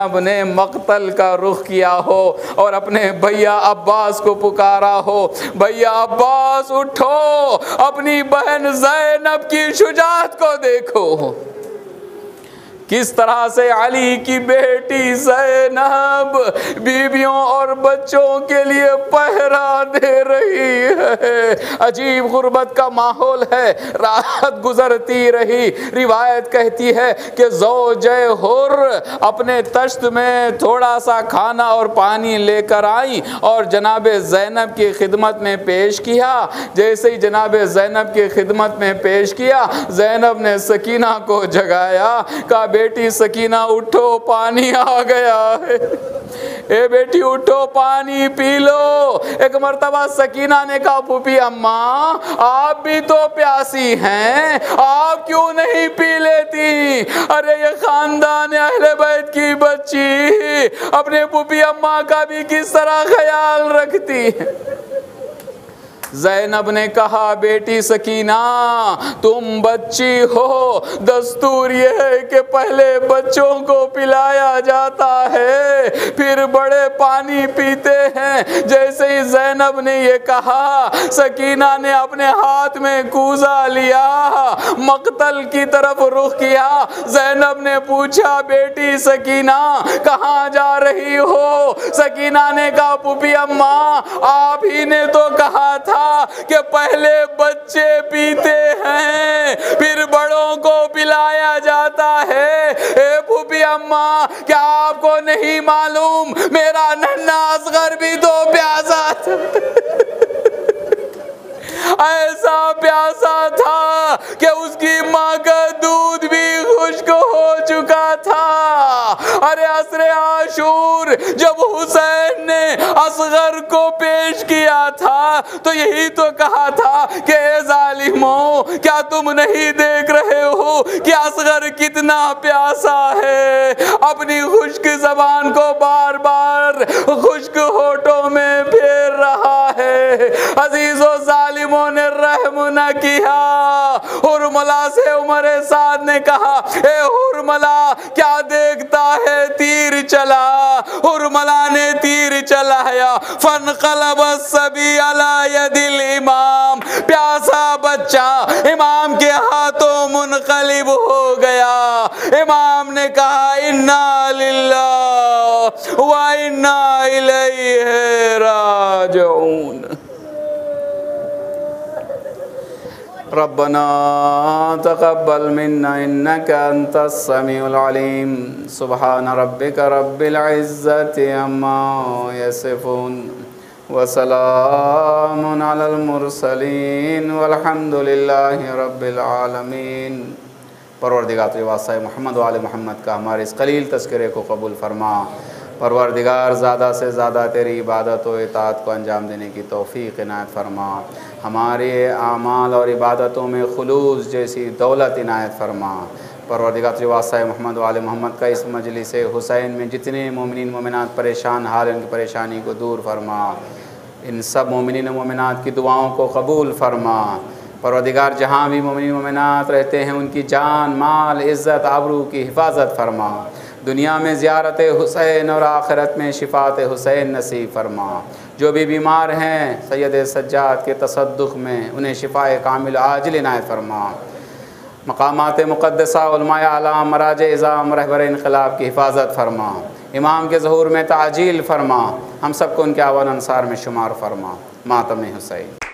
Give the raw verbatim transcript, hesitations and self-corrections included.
ने मक्तल का रुख किया हो और अपने भैया अब्बास को पुकारा हो, भैया अब्बास उठो, अपनी बहन ज़ैनब की शुजाअत को देखो। किस तरह से अली की बेटी ज़ैनब बीवियों और बच्चों के लिए पहरा दे रही है। अजीब गुर्बत का माहौल है। रात गुजरती रही। रिवायत कहती है कि ज़ौजे हुर अपने तश्त में थोड़ा सा खाना और पानी लेकर आई और जनाब ज़ैनब की खिदमत में पेश किया। जैसे ही जनाब ज़ैनब की खिदमत में पेश किया, ज़ैनब ने सकीना को जगाया, कहा बेटी सकीना उठो, पानी आ गया है, ए बेटी उठो पानी पी लो। एक मर्तबा सकीना ने कहा फूफी अम्मा आप भी तो प्यासी हैं, आप क्यों नहीं पी लेती? अरे ये खानदान अहले बैत की बच्ची अपने फूफी अम्मा का भी किस तरह ख्याल रखती है। ज़ैनब ने कहा बेटी सकीना तुम बच्ची हो, दस्तूर ये है कि पहले बच्चों को पिलाया जाता है फिर बड़े पानी पीते हैं। जैसे ही ज़ैनब ने ये कहा, सकीना ने अपने हाथ में कूजा लिया, मक्तल की तरफ रुख किया। ज़ैनब ने पूछा बेटी सकीना कहाँ जा रही हो? सकीना ने कहा फूफी अम्मा आप ही ने तो कहा था कि पहले बच्चे पीते हैं फिर बड़ों को पिलाया जाता है। ए फूफी अम्मा क्या आपको नहीं मालूम मेरा नन्हा असगर भी तो प्यासा था, ऐसा प्यासा था कि उसकी माँ का दूध भी खुश्क हो चुका था। अरे असरे आशूर जब हुसैन ने असगर को पेश किया था तो यही तो कहा था कि ए जालिमों क्या तुम नहीं देख रहे हो कि असगर कितना प्यासा है? अपनी खुश्क जबान को बार बार खुश्क होठों में फेर रहा है। अजीजों जालिमों ने रहम न किया। हुरमला से उमर साद ने कहा ए हुरमला क्या देखता है, तीर चला। हुरमला ने तीर चलाया, फनक़लब सभी अला यदिल इमाम, प्यासा बच्चा इमाम के हाथों मुनक़लिब हो गया। इमाम ने कहा इन्ना लिल्लाहि व इन्ना इलैहि राजिऊन। रब्बना तक़ब्बल मिन्ना इन्नका अंतस समीउल अलीम। सुब्हान रब्बिका रब्बिल इज़्ज़ति अम्मा यसिफ़ून व सलामुन अलल मुरसलीन वल्हम्दुलिल्लाहि रब्बिल आलमीन। परवरदिगार वास्ता मोहम्मद व आले मोहम्मद का हमारे इस कलील तज़किरे को कबूल फरमा। परवरदिगार ज़्यादा से ज़्यादा तेरी इबादत व इताअत को अंजाम देने की तौफ़ीक़ इनायत फरमा। हमारे आमाल और इबादतों में खुलूस जैसी दौलत इनायत फरमा। परवरदिगार वास्ता मोहम्मद व आले मोहम्मद का इस मजलिस हुसैन में जितने मोमिनीन मोमिनात परेशान हाल उनकी परेशानी को दूर फरमा। इन सब मोमिनीन मोमिनात की दुआओं को कबूल फरमा। परवरदिगार जहाँ भी मोमिनीन मोमिनात रहते हैं उनकी जान माल इज़्ज़त आबरू की हिफाजत फरमा। दुनिया में ज़ियारत हुसैन और आखिरत में शिफ़ात हुसैन नसीब फरमा। जो भी बीमार हैं सैयद सज्जाद के तसद्दुक़ में उन्हें शिफ़ाए कामिल आजिल इनायत फरमा। मकामात मुक़द्दसा उलमाए आला मराज इज़ाम रहबर इनक़लाब की हिफाजत फरमा। इमाम के ज़हूर में ताजील फरमा। हम सबको उनके आवान अंसार में शुमार फरमा। मातम हुसैन।